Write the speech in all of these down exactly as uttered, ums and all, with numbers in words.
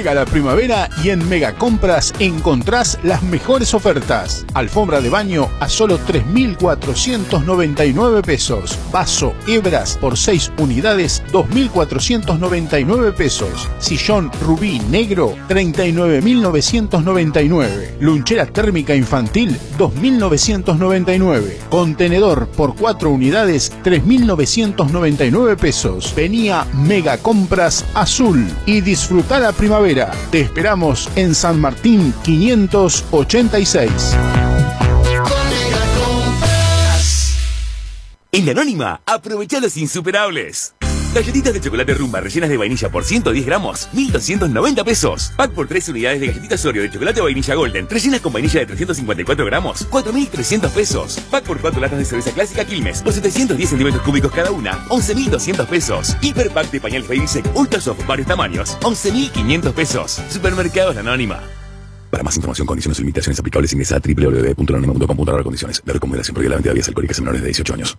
Llega la primavera y en Mega Compras encontrás las mejores ofertas. Alfombra de baño a solo tres mil cuatrocientos noventa y nueve pesos. Vaso Hebras por seis unidades, dos mil cuatrocientos noventa y nueve pesos. Sillón Rubí negro, treinta y nueve mil novecientos noventa y nueve. Lunchera térmica infantil, dos mil novecientos noventa y nueve. Contenedor por cuatro unidades, tres mil novecientos noventa y nueve pesos. Venía Mega Compras Azul y disfruta la primavera. Te esperamos en San Martín quinientos ochenta y seis. En la Anónima, aprovecha los insuperables. Galletitas de chocolate Rumba rellenas de vainilla por ciento diez gramos, mil doscientos noventa pesos. Pack por tres unidades de galletitas Oreo de chocolate vainilla Golden rellenas con vainilla de trescientos cincuenta y cuatro gramos, cuatro mil trescientos pesos. Pack por cuatro latas de cerveza clásica Quilmes por setecientos diez centímetros cúbicos cada una, once mil doscientos pesos. Hiper Pack de pañal Baby-Sec Ultra Soft varios tamaños, once mil quinientos pesos. Supermercados La Anónima. Para más información, condiciones y limitaciones aplicables, ingresa a doble u doble u doble u punto anónima punto com punto a r. Condiciones. La recomendación porque la venta de bebidas alcohólicas en menores de dieciocho años.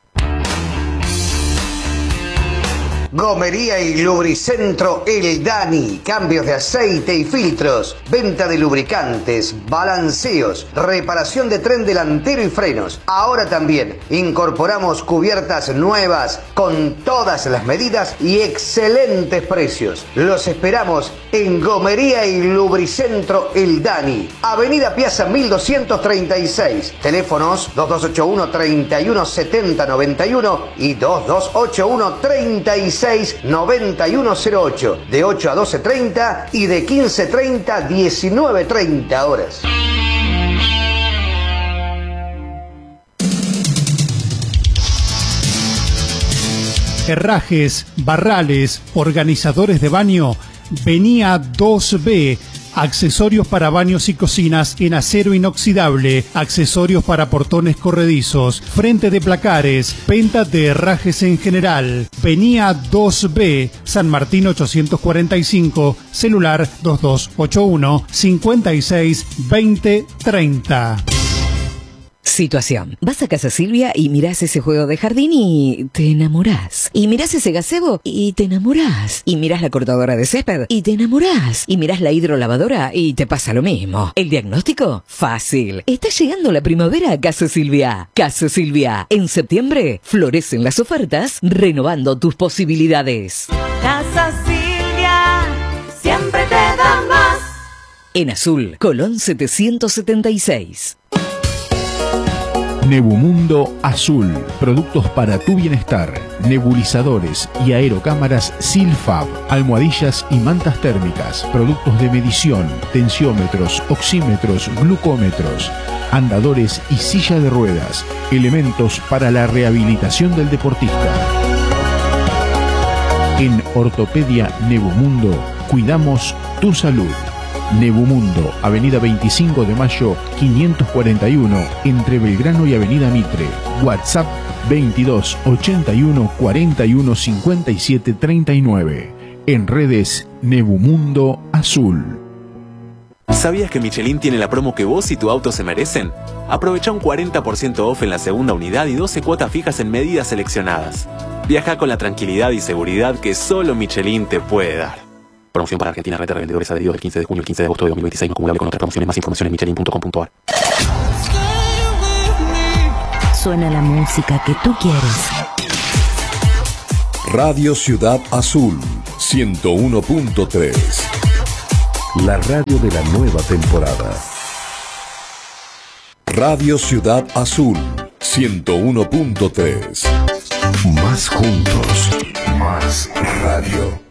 Gomería y Lubricentro El Dani. Cambios de aceite y filtros. Venta de lubricantes, balanceos, reparación de tren delantero y frenos. Ahora también incorporamos cubiertas nuevas con todas las medidas y excelentes precios. Los esperamos en Gomería y Lubricentro El Dani. Avenida Piazza mil doscientos treinta y seis. Teléfonos dos dos ocho uno, treinta y uno setenta noventa y uno y dos dos ocho uno, treinta y seis noventa y uno cero ocho, de ocho a doce treinta y de quince treinta a diecinueve treinta horas. Herrajes, barrales, organizadores de baño, venía dos B. Accesorios para baños y cocinas en acero inoxidable, accesorios para portones corredizos, frente de placares, venta de herrajes en general. Venía dos B, San Martín ochocientos cuarenta y cinco, celular dos dos ocho uno, cincuenta y seis veinte treinta. Situación. Vas a casa Silvia y mirás ese juego de jardín y te enamorás. Y mirás ese gazebo y te enamorás. Y mirás la cortadora de césped y te enamorás. Y mirás la hidrolavadora y te pasa lo mismo. ¿El diagnóstico? Fácil. Está llegando la primavera a Casa Silvia. Casa Silvia. En septiembre florecen las ofertas renovando tus posibilidades. Casa Silvia siempre te da más. En azul, Colón setecientos setenta y seis. Nebumundo Azul, productos para tu bienestar, nebulizadores y aerocámaras Silfab, almohadillas y mantas térmicas, productos de medición, tensiómetros, oxímetros, glucómetros, andadores y silla de ruedas, elementos para la rehabilitación del deportista. En Ortopedia Nebumundo, cuidamos tu salud. Nebumundo, Avenida veinticinco de Mayo, quinientos cuarenta y uno, entre Belgrano y Avenida Mitre. WhatsApp veintidós ochenta y uno cuarenta y uno cincuenta y siete treinta y nueve. En redes Nebumundo Azul. ¿Sabías que Michelin tiene la promo que vos y tu auto se merecen? Aprovecha un cuarenta por ciento off en la segunda unidad y doce cuotas fijas en medidas seleccionadas. Viaja con la tranquilidad y seguridad que solo Michelin te puede dar. Promoción para Argentina, red de revendedores adheridos del quince de junio al quince de agosto de dos mil veintiséis, no acumulable con otras promociones. Más información en michelin punto com punto a r. Suena la música que tú quieres. Radio Ciudad Azul, ciento uno punto tres. La radio de la nueva temporada. Radio Ciudad Azul, ciento uno punto tres. Más juntos, más radio.